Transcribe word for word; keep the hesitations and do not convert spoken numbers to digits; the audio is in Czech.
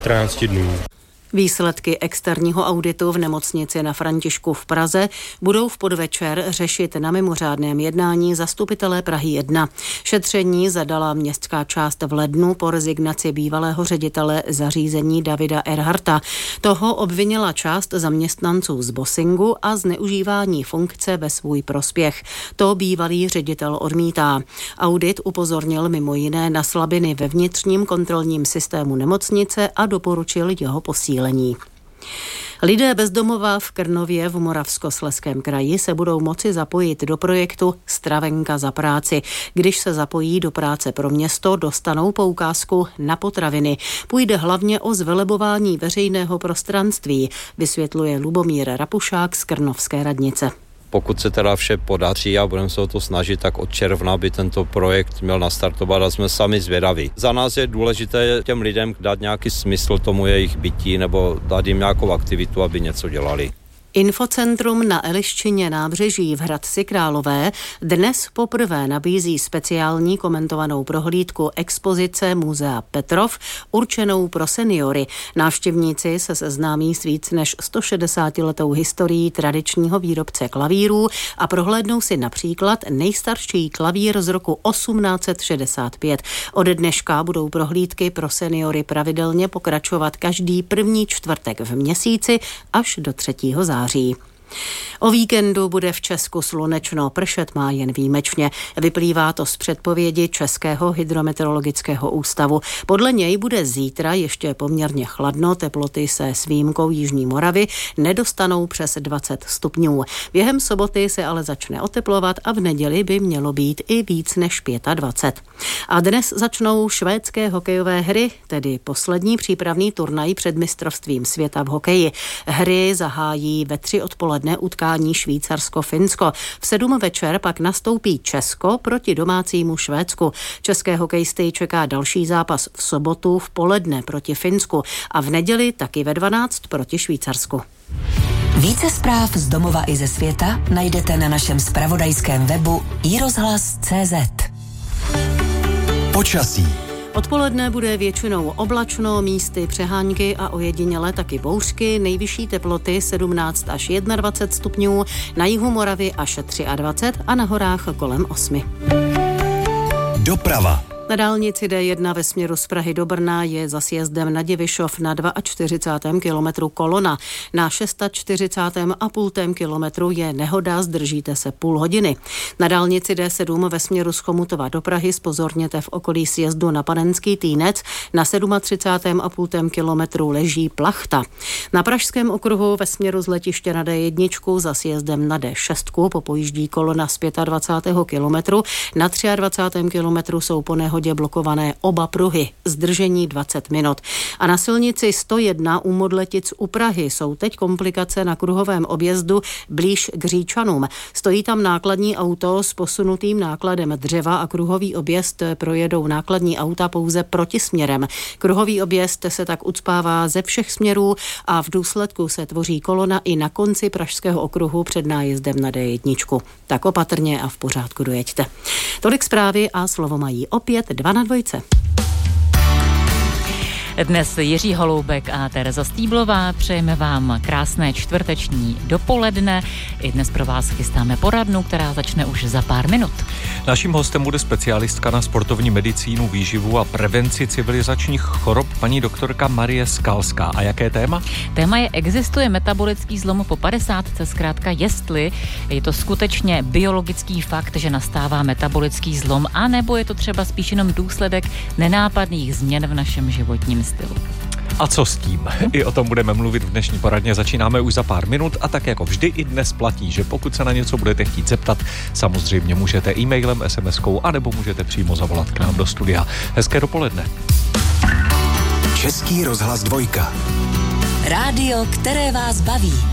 čtrnáct dnů. Výsledky externího auditu v nemocnici na Františku v Praze budou v podvečer řešit na mimořádném jednání zastupitelé Prahy jedna. Šetření zadala městská část v lednu po rezignaci bývalého ředitele zařízení Davida Erharta. Toho obvinila část zaměstnanců z bossingu a zneužívání funkce ve svůj prospěch. To bývalý ředitel odmítá. Audit upozornil mimo jiné na slabiny ve vnitřním kontrolním systému nemocnice a doporučil jeho posílení. Lidé bez domova v Krnově v Moravskoslezském kraji se budou moci zapojit do projektu Stravenka za práci. Když se zapojí do práce pro město, dostanou poukázku na potraviny. Půjde hlavně o zvelebování veřejného prostranství, vysvětluje Lubomír Rapušák z Krnovské radnice. Pokud se teda vše podaří a budeme se o to snažit, tak od června by tento projekt měl nastartovat a jsme sami zvědaví. Za nás je důležité těm lidem dát nějaký smysl tomu jejich bytí nebo dát jim nějakou aktivitu, aby něco dělali. Infocentrum na Eliščině nábřeží v Hradci Králové dnes poprvé nabízí speciální komentovanou prohlídku expozice Muzea Petrov, určenou pro seniory. Návštěvníci se seznámí s víc než sto šedesátiletou historií tradičního výrobce klavírů a prohlédnou si například nejstarší klavír z roku osmnáct set šedesát pět. Ode dneška budou prohlídky pro seniory pravidelně pokračovat každý první čtvrtek v měsíci až do třetího září. O víkendu bude v Česku slunečno, pršet má jen výjimečně. Vyplývá to z předpovědi Českého hydrometeorologického ústavu. Podle něj bude zítra ještě poměrně chladno, teploty se s výjimkou Jižní Moravy nedostanou přes dvacet stupňů. Během soboty se ale začne oteplovat a v neděli by mělo být i víc než dvacet pět. A dnes začnou švédské hokejové hry, tedy poslední přípravný turnaj před mistrovstvím světa v hokeji. Hry zahájí ve tři odpoledne utkání Švýcarsko-Finsko. V sedm večer pak nastoupí Česko proti domácímu Švédsku. České hokejisty čeká další zápas v sobotu v poledne proti Finsku a v neděli taky ve dvanáct proti Švýcarsku. Více zpráv z domova i ze světa najdete na našem zpravodajském webu i rozhlas tečka cé zet. Počasí. Odpoledne bude většinou oblačno, místy přehánky a ojediněle taky bouřky, nejvyšší teploty sedmnáct až dvacet jedna stupňů, na jihu Moravy až dvacet tři a na horách kolem osmi. Doprava. Na dálnici D jedna ve směru z Prahy do Brna je za sjezdem na Divišov na čtyřicátém druhém kilometru kolona. Na čtyřicátém šestém a půl kilometru je nehoda, zdržíte se půl hodiny. Na dálnici D sedm ve směru z Chomutova do Prahy zpozorněte v okolí sjezdu na Panenský Týnec. Na třicátém sedmém a půl kilometru leží plachta. Na Pražském okruhu ve směru z letiště na D jedna za sjezdem na D šest popojíždí kolona z dvacátého pátého kilometru. Na dvacátém třetím kilometru jsou po nehodě blokované oba pruhy, zdržení dvacet minut. A na silnici sto jedna u Modletic u Prahy jsou teď komplikace na kruhovém objezdu blíž k Říčanům. Stojí tam nákladní auto s posunutým nákladem dřeva a kruhový objezd projedou nákladní auta pouze protisměrem. Kruhový objezd se tak ucpává ze všech směrů a v důsledku se tvoří kolona i na konci Pražského okruhu před nájezdem na D jedna. Tak opatrně a v pořádku dojeďte. Tolik zprávy a slovo mají opět dva na dvojce. Dnes Jiří Holoubek a Tereza Stýblová. Přejeme vám krásné čtvrteční dopoledne. I dnes pro vás chystáme poradnu, která začne už za pár minut. Naším hostem bude specialistka na sportovní medicínu, výživu a prevenci civilizačních chorob, paní doktorka Marie Skalská. A jaké téma? Téma je, existuje metabolický zlom po padesátce, zkrátka jestli je to skutečně biologický fakt, že nastává metabolický zlom, anebo je to třeba spíš jenom důsledek nenápadných změn v našem životním stylu. A co s tím? I o tom budeme mluvit v dnešní poradně. Začínáme už za pár minut a tak jako vždy i dnes platí, že pokud se na něco budete chtít zeptat, samozřejmě můžete e-mailem, es em eskou, anebo můžete přímo zavolat k nám do studia. Hezké dopoledne. Český rozhlas dvojka. Rádio, které vás baví.